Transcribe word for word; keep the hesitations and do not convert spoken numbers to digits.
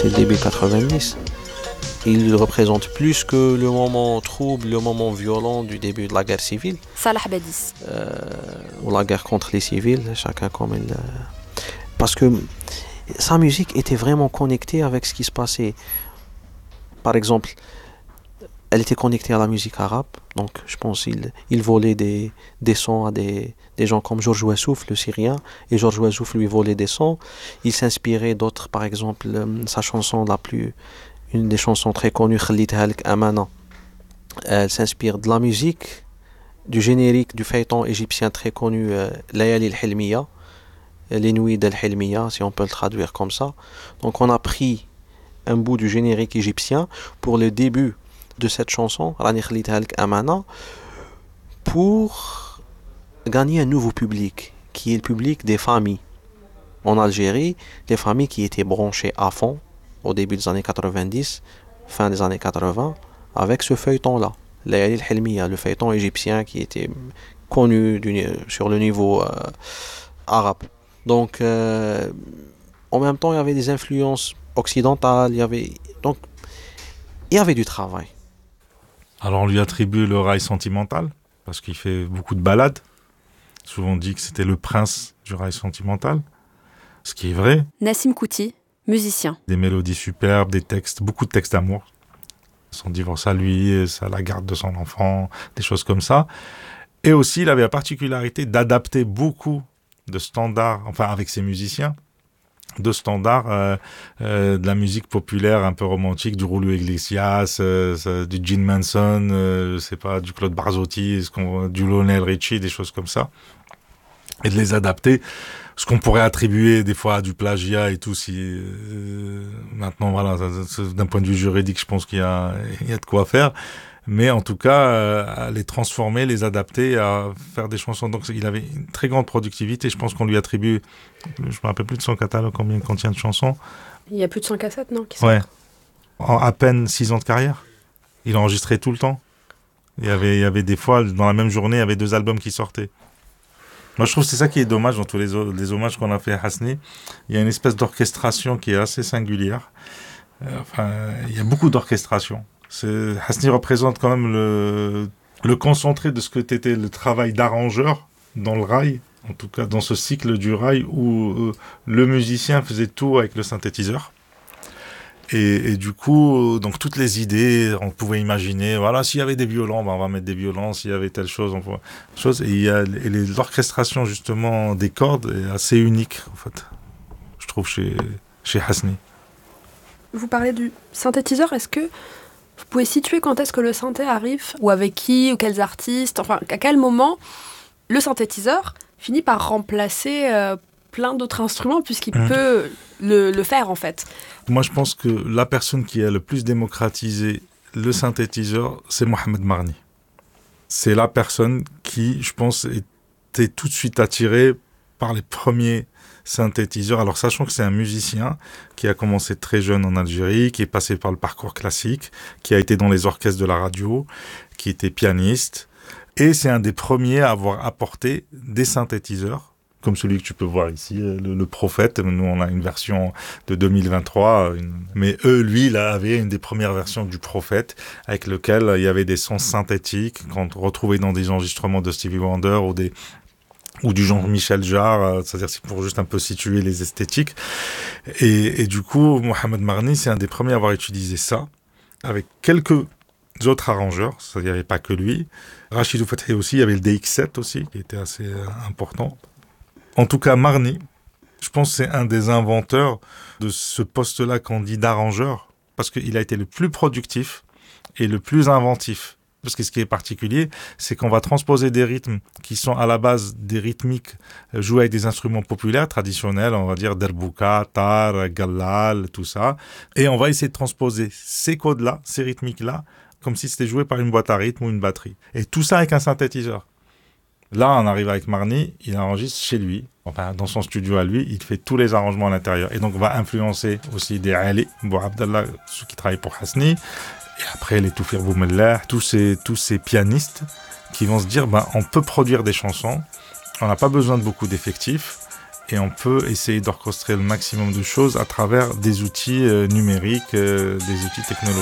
c'est le début quatre-vingt-dix. Il représente plus que le moment trouble, le moment violent du début de la guerre civile. Salah Badis. Euh, ou la guerre contre les civils, chacun comme il... Parce que sa musique était vraiment connectée avec ce qui se passait. Par exemple, elle était connectée à la musique arabe. Donc, je pense qu'il il volait des, des sons à des, des gens comme Georges Wassouf, le Syrien. Et Georges Wassouf lui volait des sons. Il s'inspirait d'autres, par exemple, euh, sa chanson la plus... Une des chansons très connues, Khalidha Lek Amana. Elle s'inspire de la musique, du générique du feuilleton égyptien très connu, euh, Layali al-Hilmiya, les nuits d'Al-Hilmiya, si on peut le traduire comme ça. Donc on a pris un bout du générique égyptien pour le début de cette chanson, Rani Khalidha Lek Amana, pour gagner un nouveau public, qui est le public des familles. En Algérie, des familles qui étaient branchées à fond, au début des années quatre-vingt-dix, fin des années quatre-vingts, avec ce feuilleton-là, Layali al-Hilmiya, le feuilleton égyptien qui était connu du, sur le niveau euh, arabe. Donc, euh, en même temps, il y avait des influences occidentales, il y avait, donc, il y avait du travail. Alors, on lui attribue le rail sentimental, parce qu'il fait beaucoup de ballades. Souvent on dit que c'était le prince du rail sentimental, ce qui est vrai. Nassim Kouti, musicien. Des mélodies superbes, des textes, beaucoup de textes d'amour. Son divorce à lui, ça, la garde de son enfant, des choses comme ça. Et aussi, il avait la particularité d'adapter beaucoup de standards, enfin avec ses musiciens, de standards euh, euh, de la musique populaire un peu romantique, du Julio Iglesias, euh, ça, du Gene Manson, euh, je sais pas, du Claude Barzotti, ce qu'on, du Lionel Richie, des choses comme ça. Et de les adapter, ce qu'on pourrait attribuer des fois à du plagiat et tout, si euh, maintenant voilà, ça, ça, d'un point de vue juridique, je pense qu'il y a, il y a de quoi faire. Mais en tout cas, euh, à les transformer, les adapter, à faire des chansons. Donc il avait une très grande productivité. Je pense qu'on lui attribue, je me rappelle plus de son catalogue, combien il contient de chansons. Il y a plus de cent cassettes, non qui Ouais. En à peine six ans de carrière. Il enregistrait tout le temps. Il y avait, il y avait des fois, dans la même journée, il y avait deux albums qui sortaient. Moi, je trouve que c'est ça qui est dommage dans tous les, les hommages qu'on a fait à Hasni. Il y a une espèce d'orchestration qui est assez singulière. Euh, enfin, il y a beaucoup d'orchestration. C'est, Hasni représente quand même le, le concentré de ce que était le travail d'arrangeur dans le rail, en tout cas dans ce cycle du rail où euh, le musicien faisait tout avec le synthétiseur. Et, et du coup, donc toutes les idées, on pouvait imaginer, voilà, s'il y avait des violons, ben on va mettre des violons, s'il y avait telle chose, on va chose. Et il y a et les, l'orchestration justement des cordes est assez unique en fait, je trouve chez chez Hasni. Vous parlez du synthétiseur, est-ce que vous pouvez situer quand est-ce que le synthé arrive, ou avec qui, ou quels artistes, enfin à quel moment le synthétiseur finit par remplacer euh, plein d'autres instruments puisqu'il mmh. peut le, le faire en fait. Moi je pense que la personne qui a le plus démocratisé le synthétiseur, c'est Mohamed Marni. C'est la personne qui, je pense, était tout de suite attirée par les premiers synthétiseur. Alors, sachant que c'est un musicien qui a commencé très jeune en Algérie, qui est passé par le parcours classique, qui a été dans les orchestres de la radio, qui était pianiste. Et c'est un des premiers à avoir apporté des synthétiseurs, comme celui que tu peux voir ici, le, le Prophète. Nous, on a une version de deux mille vingt-trois. Une... Mais eux, lui, il avait une des premières versions du Prophète, avec lequel il y avait des sons synthétiques, qu'on retrouvait dans des enregistrements de Stevie Wonder ou des ou du genre Michel Jarre, c'est-à-dire c'est pour juste un peu situer les esthétiques. Et, et du coup, Mohamed Marni, c'est un des premiers à avoir utilisé ça, avec quelques autres arrangeurs, c'est-à-dire il n'y avait pas que lui. Rachidou Fathi aussi, il y avait le D X sept aussi, qui était assez euh, important. En tout cas, Marni, je pense que c'est un des inventeurs de ce poste-là qu'on dit d'arrangeur, parce qu'il a été le plus productif et le plus inventif. Parce que ce qui est particulier, c'est qu'on va transposer des rythmes qui sont à la base des rythmiques joués avec des instruments populaires, traditionnels, on va dire derbouka, tar, gallal, tout ça. Et on va essayer de transposer ces codes-là, ces rythmiques-là, comme si c'était joué par une boîte à rythme ou une batterie. Et tout ça avec un synthétiseur. Là, on arrive avec Marni, il enregistre chez lui, enfin dans son studio à lui, il fait tous les arrangements à l'intérieur. Et donc, on va influencer aussi des Ali, Bou Abdallah, ceux qui travaillent pour Hasni. Et après, les Toufir Boumellah, tous ces, tous ces pianistes qui vont se dire, ben, on peut produire des chansons, on n'a pas besoin de beaucoup d'effectifs, et on peut essayer d'orchestrer le maximum de choses à travers des outils euh, numériques, euh, des outils technologiques.